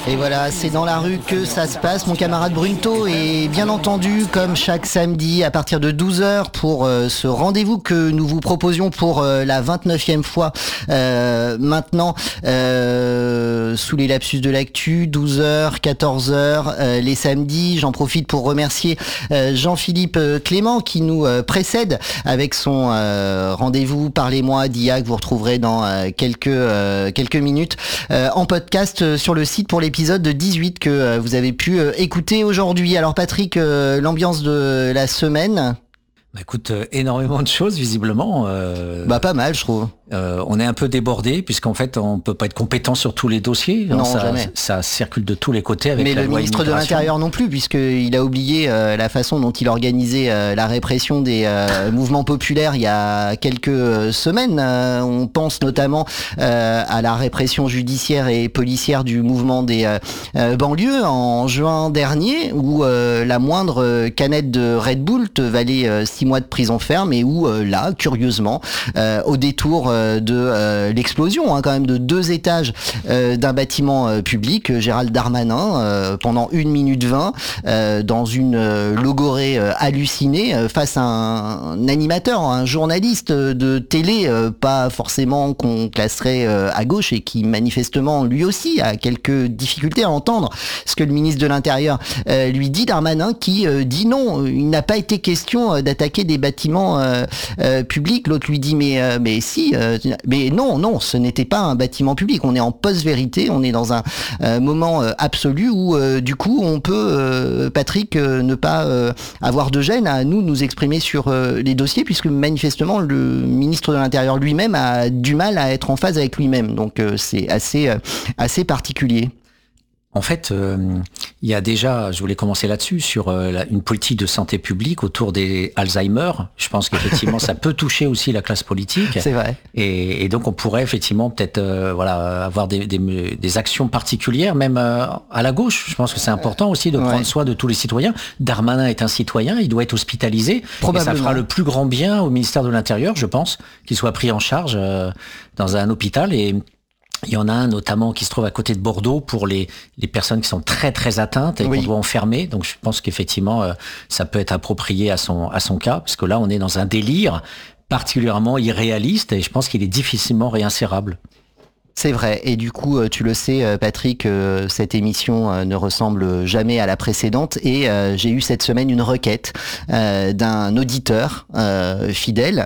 Et voilà, c'est dans la rue que ça se passe, mon camarade Brunto. Et bien entendu, comme chaque samedi, à partir de 12h, pour ce rendez-vous que nous vous proposions pour la 29e fois maintenant, sous les lapsus de l'actu, 12h, 14h, les samedis. J'en profite pour remercier Jean-Philippe Clément qui nous précède avec son rendez-vous Parlez-moi d'IA que vous retrouverez dans quelques minutes en podcast sur le site pour l'épisode 18 que vous avez pu écouter aujourd'hui. Alors Patrick, l'ambiance de la semaine? Écoute, énormément de choses visiblement. Pas mal, je trouve. On est un peu débordé puisqu'en fait on peut pas être compétent sur tous les dossiers. Non, jamais. Ça circule de tous les côtés avec mais la le loi ministre de immigration. l'Intérieur non plus, puisqu'il a oublié la façon dont il organisait la répression des mouvements populaires il y a quelques semaines. On pense notamment à la répression judiciaire et policière du mouvement des banlieues en juin dernier, où la moindre canette de Red Bull te valait 6 mois de prison ferme, et où là, curieusement, au détour de l'explosion quand même de 2 étages d'un bâtiment public, Gérald Darmanin, pendant 1 minute 20, dans une logorrhée hallucinée, face à un animateur, un journaliste de télé, pas forcément qu'on classerait à gauche, et qui manifestement lui aussi a quelques difficultés à entendre ce que le ministre de l'Intérieur lui dit. Darmanin qui dit non, il n'a pas été question d'attaquer des bâtiments publics. L'autre lui dit mais si, mais non, ce n'était pas un bâtiment public. On est en post-vérité, on est dans un moment absolu où du coup on peut, Patrick, ne pas avoir de gêne à nous exprimer sur les dossiers, puisque manifestement le ministre de l'Intérieur lui-même a du mal à être en phase avec lui-même. Donc c'est assez particulier. En fait, il y a déjà, je voulais commencer là-dessus, sur une politique de santé publique autour des Alzheimer. Je pense qu'effectivement, ça peut toucher aussi la classe politique. C'est vrai. Et donc, on pourrait effectivement peut-être avoir des actions particulières, même à la gauche. Je pense que c'est important aussi de prendre soin de tous les citoyens. Darmanin est un citoyen, il doit être hospitalisé. Et ça fera le plus grand bien au ministère de l'Intérieur, je pense, qu'il soit pris en charge dans un hôpital. Et il y en a un notamment qui se trouve à côté de Bordeaux pour les personnes qui sont très très atteintes et qu'on doit enfermer. Donc je pense qu'effectivement ça peut être approprié à son cas, parce que là on est dans un délire particulièrement irréaliste et je pense qu'il est difficilement réinsérable. C'est vrai, et du coup, tu le sais, Patrick, cette émission ne ressemble jamais à la précédente, et j'ai eu cette semaine une requête d'un auditeur fidèle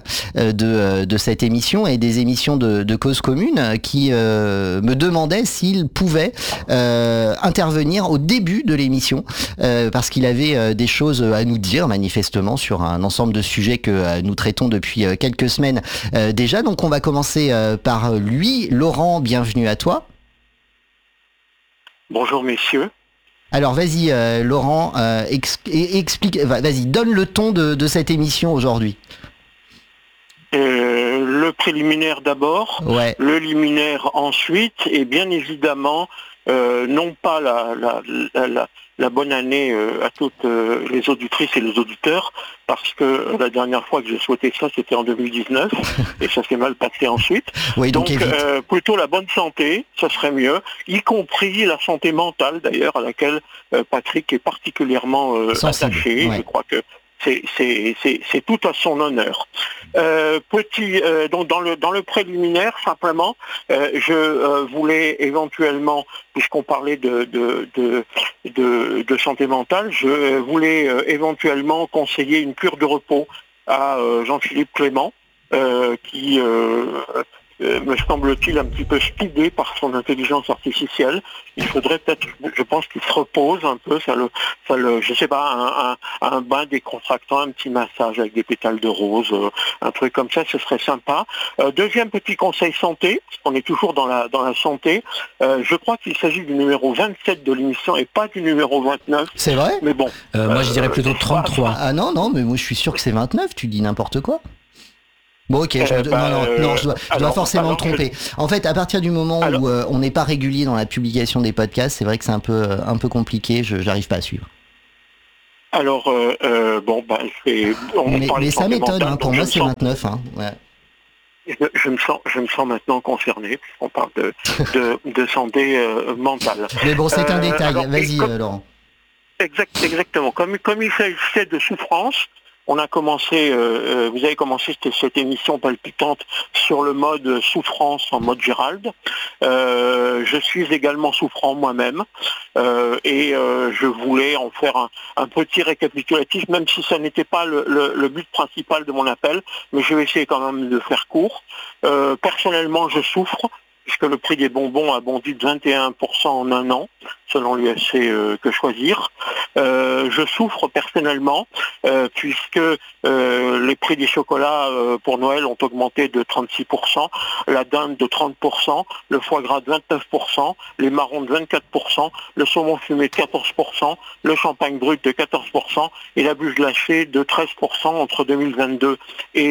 de cette émission et des émissions de Cause Commune, qui me demandait s'il pouvait intervenir au début de l'émission, parce qu'il avait des choses à nous dire, manifestement, sur un ensemble de sujets que nous traitons depuis quelques semaines déjà. Donc on va commencer par lui. Laurent, bienvenue à toi. Bonjour messieurs. Alors vas-y Laurent, explique, vas-y, donne le ton de cette émission aujourd'hui. Le préliminaire d'abord, le liminaire ensuite, et bien évidemment, non pas la bonne année à toutes les auditrices et les auditeurs, parce que la dernière fois que j'ai souhaité ça, c'était en 2019, et ça s'est mal passé ensuite. Oui, donc plutôt la bonne santé, ça serait mieux, y compris la santé mentale d'ailleurs, à laquelle Patrick est particulièrement attaché. Je crois que c'est tout à son honneur. Donc dans le préliminaire, simplement, je voulais éventuellement, puisqu'on parlait de santé mentale, je voulais éventuellement conseiller une cure de repos à Jean-Philippe Clément, qui me semble-t-il un petit peu speedé par son intelligence artificielle. Il faudrait peut-être, je pense qu'il se repose un peu, je sais pas, un bain décontractant, un petit massage avec des pétales de rose, un truc comme ça, ce serait sympa. Deuxième petit conseil santé, on est toujours dans la santé, je crois qu'il s'agit du numéro 27 de l'émission et pas du numéro 29. C'est vrai ? Mais bon. Moi je dirais plutôt 33. Ah non, mais moi je suis sûr que c'est 29, tu dis n'importe quoi. Bon, ok, je dois forcément me tromper. En fait, à partir du moment où on n'est pas régulier dans la publication des podcasts, c'est vrai que c'est un peu compliqué, j'arrive pas à suivre. Alors, mais ça m'étonne, pour moi c'est 29. Je me sens maintenant concerné. On parle de santé mentale. Mais bon, c'est un détail. Vas-y, Laurent. Exactement. Comme il s'agissait de souffrance, on a commencé, vous avez commencé cette émission palpitante sur le mode souffrance en mode Gérald. Je suis également souffrant moi-même et je voulais en faire un petit récapitulatif, même si ça n'était pas le but principal de mon appel, mais je vais essayer quand même de faire court. Personnellement, je souffre, puisque le prix des bonbons a bondi de 21% en un an, selon l'UFC Que Choisir. Je souffre personnellement, puisque les prix des chocolats pour Noël ont augmenté de 36%, la dinde de 30%, le foie gras de 29%, les marrons de 24%, le saumon fumé de 14%, le champagne brut de 14% et la bûche glacée de 13% entre 2022 et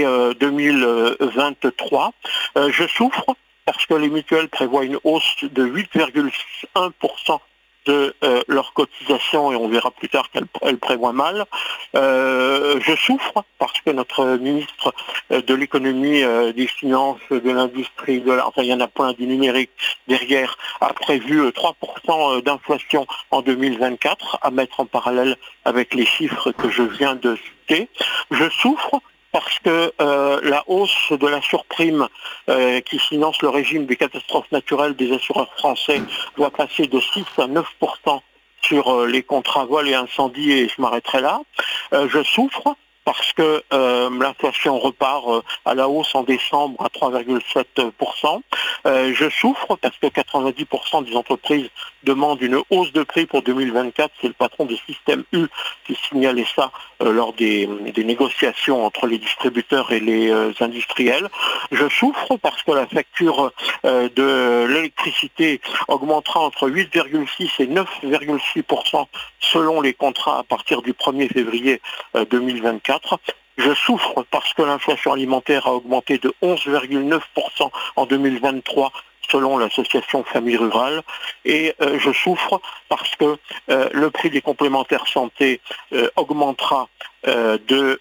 2023. Je souffre parce que les mutuelles prévoient une hausse de 8,1% de leur cotisation, et on verra plus tard qu'elle prévoit mal. Je souffre parce que notre ministre de l'économie, des finances, de l'industrie, enfin il y en a plein, du numérique derrière, a prévu 3% d'inflation en 2024, à mettre en parallèle avec les chiffres que je viens de citer. Je souffre parce que la hausse de la surprime qui finance le régime des catastrophes naturelles des assureurs français doit passer de 6 à 9% sur les contrats vol et incendie, et je m'arrêterai là. Je souffre parce que l'inflation repart à la hausse en décembre à 3,7%. Je souffre parce que 90% des entreprises demandent une hausse de prix pour 2024. C'est le patron de Système U qui signalait ça lors des négociations entre les distributeurs et les industriels. Je souffre parce que la facture de l'électricité augmentera entre 8,6 et 9,6% selon les contrats à partir du 1er février 2024. Je souffre parce que l'inflation alimentaire a augmenté de 11,9% en 2023 selon l'association Famille Rurale, et je souffre parce que le prix des complémentaires santé augmentera de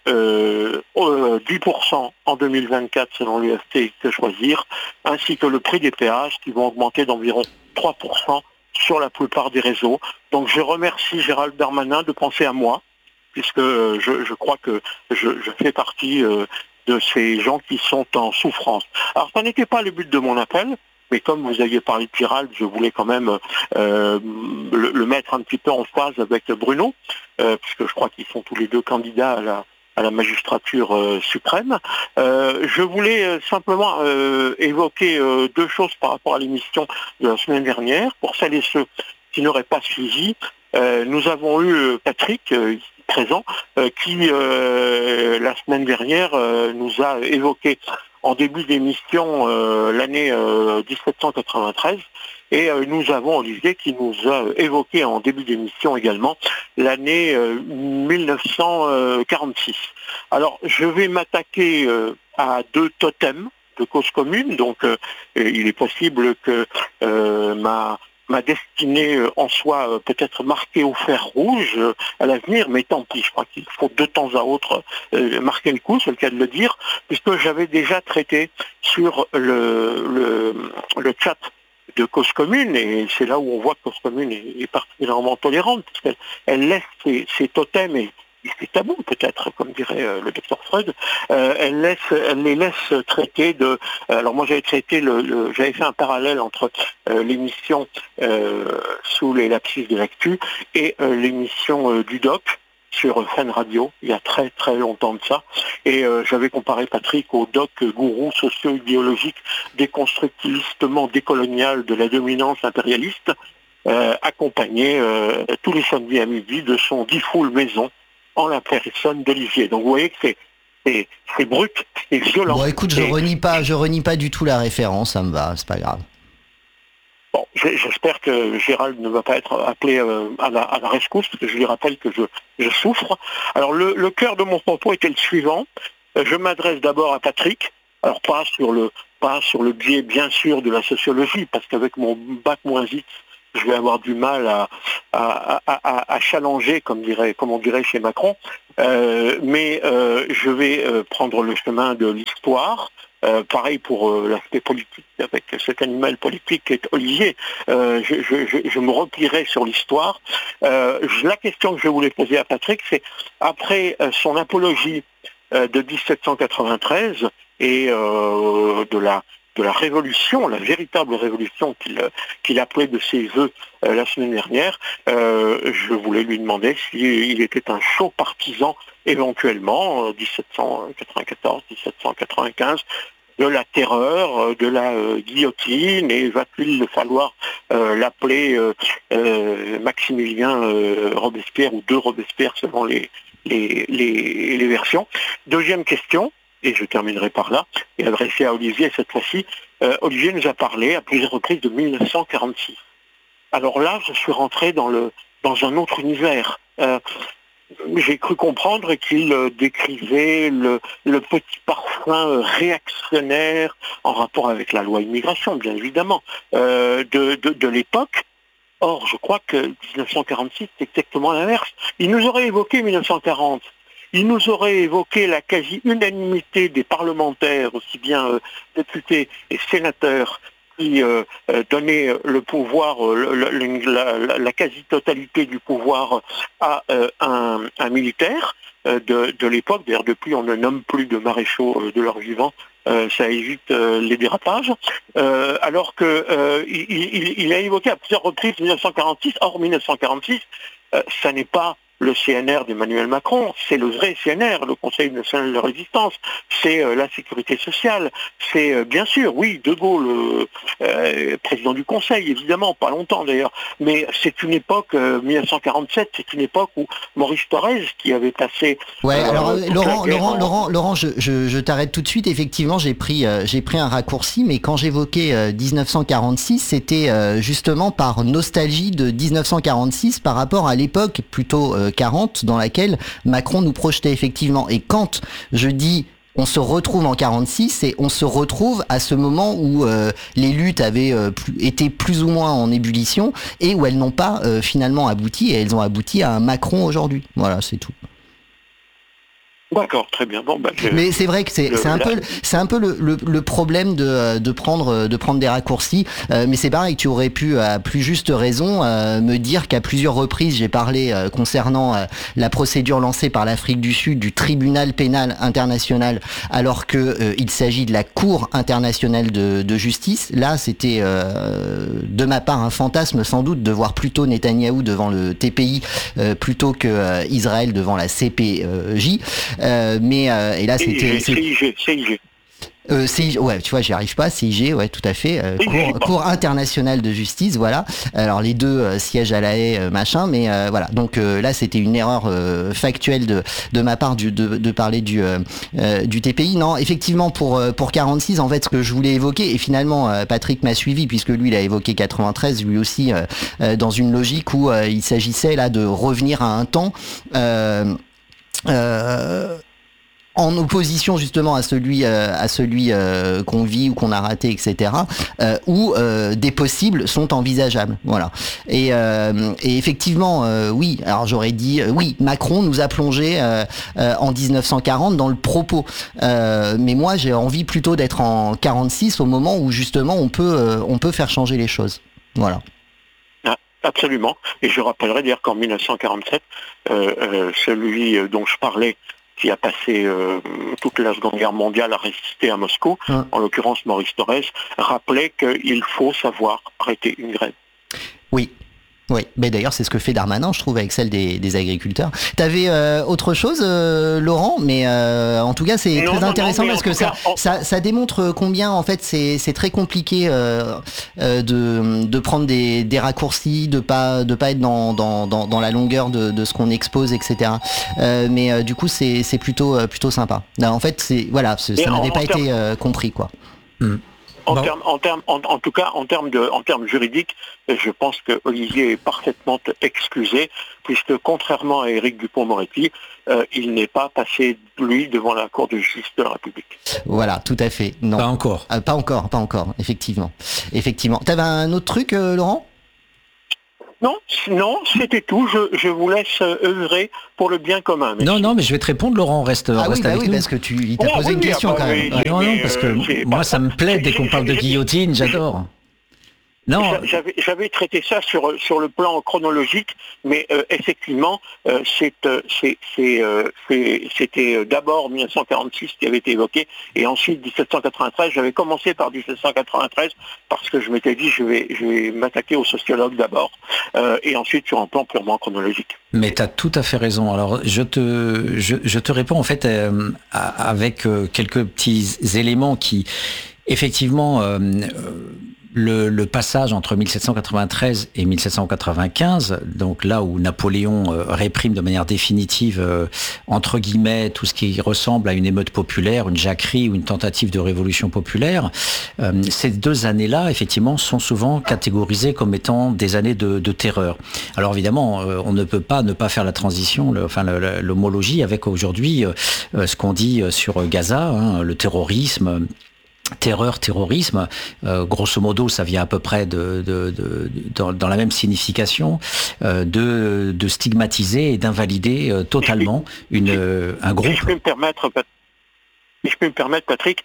10% en 2024 selon l'UFC Que Choisir, ainsi que le prix des péages qui vont augmenter d'environ 3% sur la plupart des réseaux. Donc je remercie Gérald Darmanin de penser à moi, puisque je crois que je fais partie de ces gens qui sont en souffrance. Alors ça n'était pas le but de mon appel, mais comme vous aviez parlé de Gérald, je voulais quand même le mettre un petit peu en phase avec Bruno, puisque je crois qu'ils sont tous les deux candidats à la magistrature suprême. Je voulais simplement évoquer deux choses par rapport à l'émission de la semaine dernière. Pour celles et ceux qui n'auraient pas suivi, nous avons eu Patrick, présent, qui la semaine dernière nous a évoqué en début d'émission l'année 1793, et nous avons Olivier qui nous a évoqué en début d'émission également l'année 1946. Alors je vais m'attaquer à deux totems de cause commune, donc il est possible que ma destinée en soit peut-être marquée au fer rouge à l'avenir, mais tant pis, je crois qu'il faut de temps à autre marquer le coup, c'est le cas de le dire, puisque j'avais déjà traité sur le chat de Cause Commune, et c'est là où on voit que Cause Commune est particulièrement tolérante, puisqu'elle laisse ses totems et c'est tabou peut-être, comme dirait le docteur Freud, elle les laisse traiter de... Alors moi j'avais fait un parallèle entre l'émission sous les lapsus de l'actu et l'émission du doc sur Fun Radio, il y a très très longtemps de ça, et j'avais comparé Patrick au doc gourou socio-idéologique déconstructivistement décolonial de la dominance impérialiste, accompagné tous les samedis à midi de son Diffoul Maison, en la personne d'Olivier. Donc vous voyez que c'est brut, c'est violent. Bon écoute, je renie pas du tout la référence, ça me va, c'est pas grave. Bon, j'espère que Gérald ne va pas être appelé à la rescousse, parce que je lui rappelle que je souffre. Alors le cœur de mon propos était le suivant. Je m'adresse d'abord à Patrick, alors pas sur le biais bien sûr de la sociologie, parce qu'avec mon bac -8, je vais avoir du mal à challenger, comme on dirait chez Macron, mais je vais prendre le chemin de l'histoire, pareil pour l'aspect politique avec cet animal politique qui est Olivier. Je me replierai sur l'histoire. La question que je voulais poser à Patrick, c'est après son apologie de 1793 et de la révolution, la véritable révolution qu'il appelait de ses voeux la semaine dernière, je voulais lui demander s'il était un chaud partisan éventuellement, 1794, 1795, de la terreur, de la guillotine, et va-t-il falloir l'appeler Maximilien Robespierre ou de Robespierre selon les versions. Deuxième question, et je terminerai par là, et adressée à Olivier cette fois-ci. Olivier nous a parlé à plusieurs reprises de 1946. Alors là, je suis rentré dans un autre univers. J'ai cru comprendre qu'il décrivait le petit parfum réactionnaire en rapport avec la loi immigration, bien évidemment, de l'époque. Or, je crois que 1946, c'est exactement l'inverse. Il nous aurait évoqué 1940. Il nous aurait évoqué la quasi-unanimité des parlementaires, aussi bien députés et sénateurs, qui donnait le pouvoir, la quasi-totalité du pouvoir à un militaire de l'époque. D'ailleurs, depuis, on ne nomme plus de maréchaux de leur vivant. Ça évite les dérapages. Alors qu'il a évoqué à plusieurs reprises 1946. Or, 1946, ça n'est pas le CNR d'Emmanuel Macron, c'est le vrai CNR, le Conseil national de résistance, c'est la sécurité sociale, c'est bien sûr, oui, De Gaulle, président du Conseil, évidemment, pas longtemps d'ailleurs, mais c'est une époque, 1947, c'est une époque où Maurice Thorez, qui avait passé... Ouais, alors Laurent, je t'arrête tout de suite, effectivement, j'ai pris un raccourci, mais quand j'évoquais 1946, c'était justement par nostalgie de 1946 par rapport à l'époque plutôt 40 dans laquelle Macron nous projetait effectivement. Et quand je dis on se retrouve en 46, et on se retrouve à ce moment où les luttes avaient été plus ou moins en ébullition et où elles n'ont pas finalement abouti, et elles ont abouti à un Macron aujourd'hui. Voilà, c'est tout. D'accord, très bien. Bon, mais c'est vrai que c'est un peu le problème de prendre des raccourcis. Mais c'est pareil, tu aurais pu à plus juste raison me dire qu'à plusieurs reprises j'ai parlé concernant la procédure lancée par l'Afrique du Sud du tribunal pénal international, alors que il s'agit de la Cour internationale de justice. Là, c'était de ma part un fantasme sans doute de voir plutôt Netanyahou devant le TPI plutôt que Israël devant la CPJ. Et là c'était CIG. CIG, ouais, tu vois, j'y arrive pas. CIG, ouais, tout à fait. Cour internationale de justice, voilà. Alors les deux siègent à La Haye, machin, mais voilà. Donc là, c'était une erreur factuelle de ma part de parler du TPI. Non, effectivement, pour 46, en fait, ce que je voulais évoquer, et finalement, Patrick m'a suivi puisque lui, il a évoqué 93, lui aussi, dans une logique où il s'agissait là de revenir à un temps. En opposition justement à celui qu'on vit ou qu'on a raté, etc., où des possibles sont envisageables. Voilà. Et effectivement, oui. Alors j'aurais dit oui. Macron nous a plongé en 1940 dans le propos. Mais moi, j'ai envie plutôt d'être en 46 au moment où justement on peut faire changer les choses. Voilà. Absolument. Et je rappellerai d'ailleurs qu'en 1947, celui dont je parlais, qui a passé toute la Seconde Guerre mondiale à résister à Moscou, en l'occurrence Maurice Thorez, rappelait qu'il faut savoir arrêter une grève. Oui. Oui, mais d'ailleurs c'est ce que fait Darmanin, je trouve, avec celle des agriculteurs. T'avais autre chose, Laurent, mais en tout cas c'est très intéressant parce que ça démontre combien en fait c'est très compliqué de prendre des raccourcis, de pas être dans la longueur de ce qu'on expose, etc. Mais du coup c'est plutôt sympa. Là, en fait ça n'avait pas été compris, quoi. En tout cas, en termes juridiques, je pense que Olivier est parfaitement excusé, puisque contrairement à Éric Dupond-Moretti, il n'est pas passé, lui, devant la Cour de justice de la République. Voilà, tout à fait. Non. Pas encore. Pas encore, effectivement. T'avais un autre truc, Laurent ? Non, c'était tout. Je vous laisse œuvrer pour le bien commun. Merci. Non, mais je vais te répondre, Laurent, reste avec nous. Parce que il t'a posé une question quand même. Non, parce que moi, ça me plaît dès qu'on parle de guillotine, j'adore. Non, j'avais traité ça sur le plan chronologique, mais effectivement, c'était d'abord 1946 qui avait été évoqué, et ensuite 1793. J'avais commencé par 1793 parce que je m'étais dit je vais m'attaquer aux sociologues d'abord, et ensuite sur un plan purement chronologique. Mais tu as tout à fait raison. Alors je te réponds en fait avec quelques petits éléments qui effectivement le passage entre 1793 et 1795, donc là où Napoléon réprime de manière définitive, entre guillemets, tout ce qui ressemble à une émeute populaire, une jacquerie ou une tentative de révolution populaire, ces 2 années-là, effectivement, sont souvent catégorisées comme étant des années de terreur. Alors évidemment, on ne peut pas ne pas faire la transition, l'homologie avec aujourd'hui ce qu'on dit sur Gaza, le terrorisme, terrorisme, grosso modo, ça vient à peu près dans la même signification, de stigmatiser et d'invalider totalement un groupe. Si je peux me permettre, Patrick,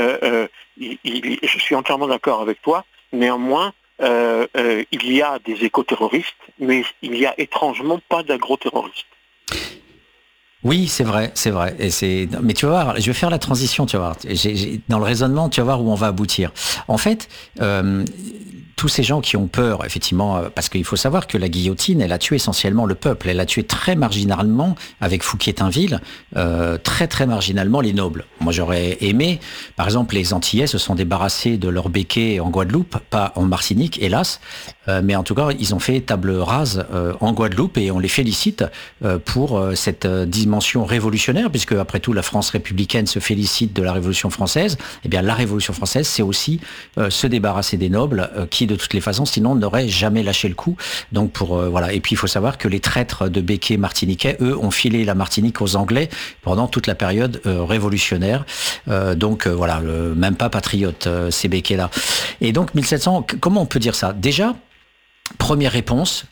je suis entièrement d'accord avec toi. Néanmoins, il y a des éco-terroristes, mais il n'y a étrangement pas d'agro-terroristes. Oui, c'est vrai. Mais tu vas voir, je vais faire la transition, tu vas voir. Dans le raisonnement, tu vas voir où on va aboutir. En fait, tous ces gens qui ont peur, effectivement, parce qu'il faut savoir que la guillotine, elle a tué essentiellement le peuple. Elle a tué très marginalement, avec Fouquier-Tinville, très très marginalement les nobles. Moi, j'aurais aimé, par exemple, les Antillais se sont débarrassés de leur béquet en Guadeloupe, pas en Martinique, hélas, mais en tout cas, ils ont fait table rase en Guadeloupe et on les félicite pour cette dimension révolutionnaire, puisque après tout, la France républicaine se félicite de la Révolution française. Eh bien, la Révolution française, c'est aussi se débarrasser des nobles qui, de toutes les façons, sinon, n'auraient jamais lâché le coup. Donc, voilà. Et puis, il faut savoir que les traîtres de béquet martiniquais, eux, ont filé la Martinique aux Anglais pendant toute la période révolutionnaire. Donc, voilà, même pas patriotes, ces béquets-là. Et donc, 1700, comment on peut dire ça ? Déjà, première réponse,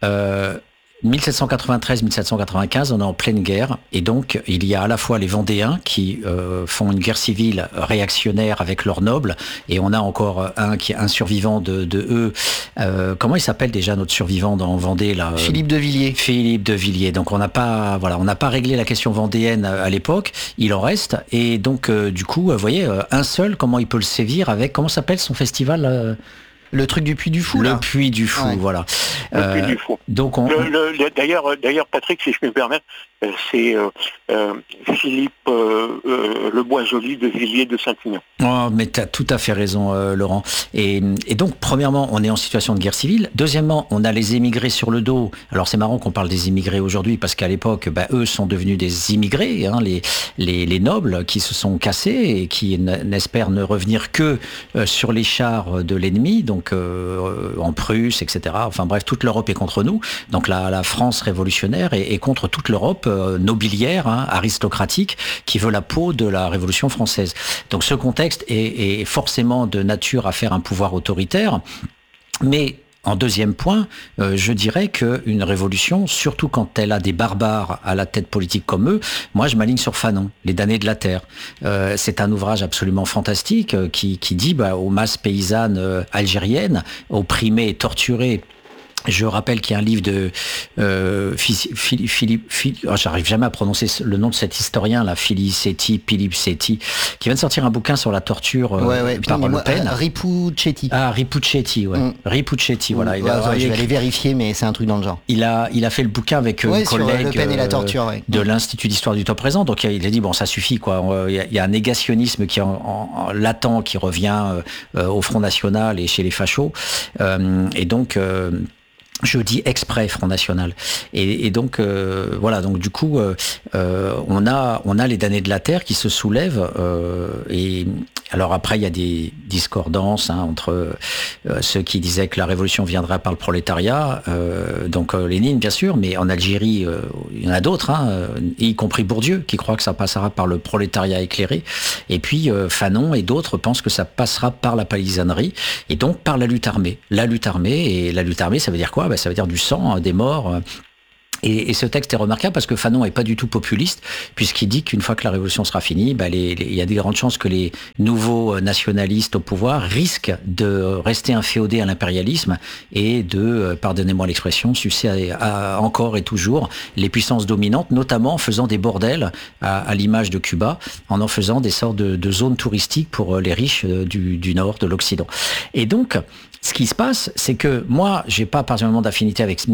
1793-1795, on est en pleine guerre, et donc il y a à la fois les Vendéens qui font une guerre civile réactionnaire avec leurs nobles, et on a encore un survivant de eux. Comment il s'appelle déjà notre survivant dans Vendée là Philippe de Villiers. Philippe de Villiers. Donc on n'a pas réglé la question vendéenne à l'époque. Il en reste, et donc du coup, vous voyez, un seul, comment il peut le sévir avec, comment s'appelle son festival Le truc du Puy du Fou, là. Le Puy du Fou, ouais. Voilà. Le Puy du Fou. Donc D'ailleurs, Patrick, si je peux me permettre, c'est Philippe Le Boisjoli de Villiers de Saint-Ignan. Oh, mais tu as tout à fait raison, Laurent. Et donc, premièrement, on est en situation de guerre civile. Deuxièmement, on a les émigrés sur le dos. Alors, c'est marrant qu'on parle des immigrés aujourd'hui, parce qu'à l'époque, eux sont devenus des immigrés, hein, les nobles qui se sont cassés et qui n'espèrent ne revenir que sur les chars de l'ennemi, donc en Prusse, etc. Enfin bref, toute l'Europe est contre nous. Donc la France révolutionnaire est contre toute l'Europe nobiliaire, hein, aristocratique, qui veut la peau de la Révolution française. Donc ce contexte est forcément de nature à faire un pouvoir autoritaire, mais en deuxième point, je dirais qu'une révolution, surtout quand elle a des barbares à la tête politique comme eux, moi je m'aligne sur Fanon, Les damnés de la terre. C'est un ouvrage absolument fantastique qui dit aux masses paysannes algériennes, opprimées et torturées. Je rappelle qu'il y a un livre de j'arrive jamais à prononcer le nom de cet historien là, Philippe Setti, qui vient de sortir un bouquin sur la torture par Le Pen. Ripuccetti. Ah, Ripuccetti, ouais. Ripuccetti, voilà. Je vais aller vérifier, mais c'est un truc dans le genre. Il a fait le bouquin avec un collègue Le Pen et la torture, de l'Institut d'histoire du temps présent. Donc il a dit bon, ça suffit quoi. Il y a un négationnisme qui est en latent qui revient au Front National et chez les fachos. Et donc je dis exprès Front National. Et donc voilà, donc du coup on a les damnés de la terre qui se soulèvent et Alors après, il y a des discordances entre ceux qui disaient que la révolution viendra par le prolétariat, donc Lénine bien sûr, mais en Algérie, il y en a d'autres, y compris Bourdieu, qui croit que ça passera par le prolétariat éclairé. Et puis Fanon et d'autres pensent que ça passera par la paysannerie et donc par la lutte armée. La lutte armée, ça veut dire quoi ? Ça veut dire du sang, des morts. Et ce texte est remarquable parce que Fanon est pas du tout populiste, puisqu'il dit qu'une fois que la révolution sera finie, il y a des grandes chances que les nouveaux nationalistes au pouvoir risquent de rester inféodés à l'impérialisme et de, pardonnez-moi l'expression, sucer encore et toujours les puissances dominantes, notamment en faisant des bordels à l'image de Cuba, en faisant des sortes de zones touristiques pour les riches du Nord, de l'Occident. Et donc, ce qui se passe, c'est que moi, j'ai pas particulièrement d'affinité avec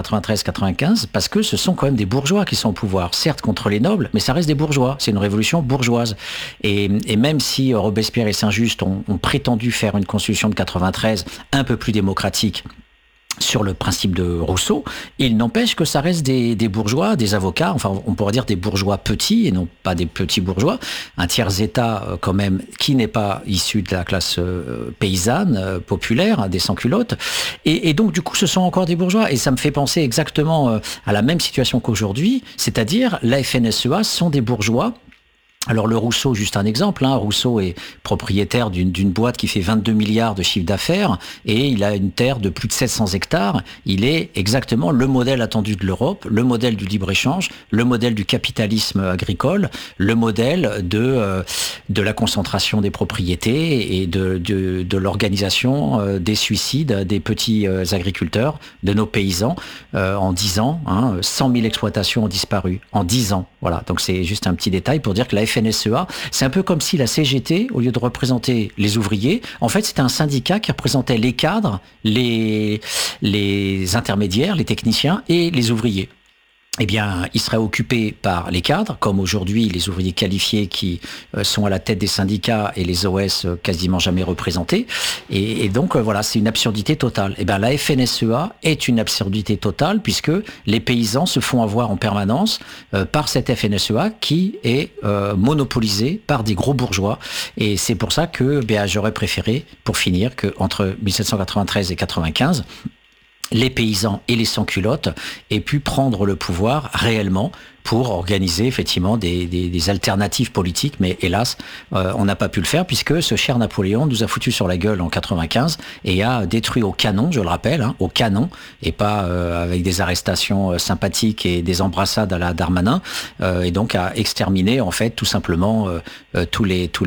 1793-95 parce que ce sont quand même des bourgeois qui sont au pouvoir. Certes contre les nobles, mais ça reste des bourgeois. C'est une révolution bourgeoise. Et même si Robespierre et Saint-Just ont prétendu faire une constitution de 93 un peu plus démocratique, sur le principe de Rousseau, il n'empêche que ça reste des bourgeois, des avocats, enfin on pourrait dire des bourgeois petits et non pas des petits bourgeois, un tiers-état quand même qui n'est pas issu de la classe paysanne, populaire, des sans-culottes, et donc du coup ce sont encore des bourgeois, et ça me fait penser exactement à la même situation qu'aujourd'hui, c'est-à-dire la FNSEA sont des bourgeois. Alors le Rousseau, juste un exemple, Rousseau est propriétaire d'une boîte qui fait 22 milliards de chiffre d'affaires et il a une terre de plus de 700 hectares. Il est exactement le modèle attendu de l'Europe, le modèle du libre-échange, le modèle du capitalisme agricole, le modèle de la concentration des propriétés et de l'organisation des suicides des petits agriculteurs, de nos paysans. En 10 ans, 100 000 exploitations ont disparu. En 10 ans, voilà. Donc c'est juste un petit détail pour dire que la FNSEA, c'est un peu comme si la CGT, au lieu de représenter les ouvriers, en fait, c'était un syndicat qui représentait les cadres, les intermédiaires, les techniciens et les ouvriers. Eh bien, il serait occupé par les cadres, comme aujourd'hui les ouvriers qualifiés qui sont à la tête des syndicats et les OS quasiment jamais représentés. Et donc, voilà, c'est une absurdité totale. Eh bien, la FNSEA est une absurdité totale puisque les paysans se font avoir en permanence par cette FNSEA qui est monopolisée par des gros bourgeois. Et c'est pour ça que j'aurais préféré, pour finir, qu'entre 1793 et 95, les paysans et les sans-culottes aient pu prendre le pouvoir réellement pour organiser effectivement des alternatives politiques, mais hélas, on n'a pas pu le faire puisque ce cher Napoléon nous a foutu sur la gueule en 95 et a détruit au canon, je le rappelle, au canon, et pas avec des arrestations sympathiques et des embrassades à la Darmanin, et donc a exterminé en fait tout simplement tous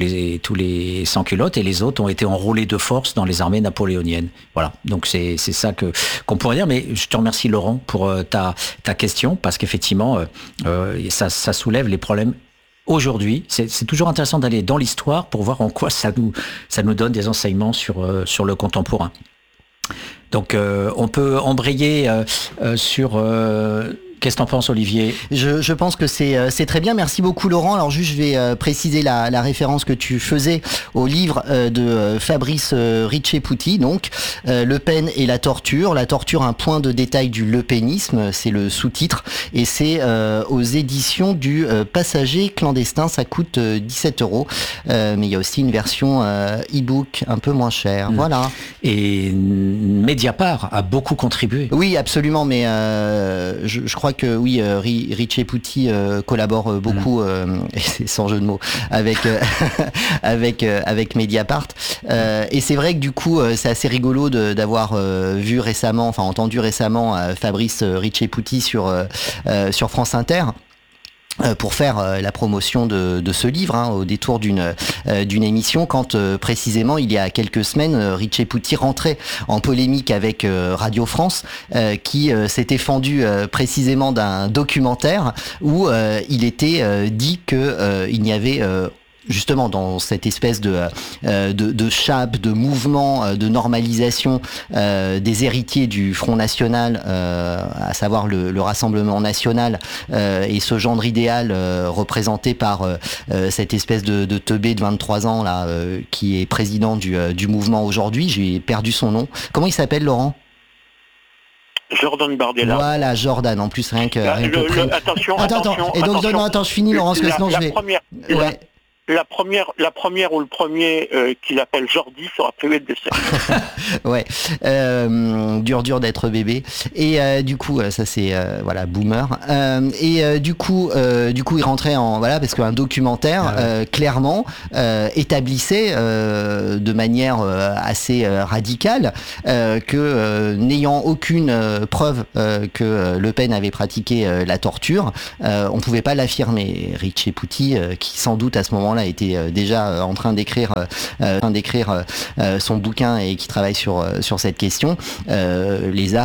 les sans-culottes, et les autres ont été enrôlés de force dans les armées napoléoniennes. Voilà, donc c'est ça qu'on pourrait dire, mais je te remercie Laurent pour ta question, parce qu'effectivement ça soulève les problèmes aujourd'hui. C'est toujours intéressant d'aller dans l'histoire pour voir en quoi ça nous donne des enseignements sur le contemporain. Donc on peut embrayer sur... Qu'est-ce que t'en penses, Olivier ? Je pense que c'est très bien. Merci beaucoup, Laurent. Alors juste, je vais préciser la référence que tu faisais au livre de Fabrice Ricci-Pucci, donc Le Pen et la torture. La torture, un point de détail du lepénisme, c'est le sous-titre, et c'est aux éditions du Passager clandestin. Ça coûte 17 €, mais il y a aussi une version e-book un peu moins chère. Voilà. Et Mediapart a beaucoup contribué. Oui, absolument, mais je crois que oui, Ricci-Pucci collabore beaucoup, et c'est sans jeu de mots, avec Mediapart. Et c'est vrai que du coup, c'est assez rigolo d'avoir entendu récemment Fabrice Ricci-Pucci sur France Inter, pour faire la promotion de ce livre, au détour d'une émission, quand précisément il y a quelques semaines, Ricci-Pucci rentrait en polémique avec Radio France, qui s'était fendu précisément d'un documentaire où il était dit que il n'y avait justement dans cette espèce de chape, de mouvement, de normalisation des héritiers du Front National, à savoir le Rassemblement National, et ce genre idéal représenté par cette espèce de teubé de 23 ans là, qui est président du mouvement aujourd'hui. J'ai perdu son nom. Comment il s'appelle, Laurent ? Jordan Bardella. Voilà, Jordan, en plus rien que... Attention. Et donc, attends, je finis, Laurent, parce que sinon je vais... la première ou le premier qu'il appelle Jordi sera privé de dessert. Ouais, dur d'être bébé. Et du coup, ça c'est voilà boomer. Et du coup, il rentrait en voilà parce qu'un documentaire clairement établissait de manière assez radicale que n'ayant aucune preuve que Le Pen avait pratiqué la torture, on pouvait pas l'affirmer. Ricci Putti, qui sans doute à ce moment-là était déjà en train d'écrire son bouquin et qui travaille sur cette question, les a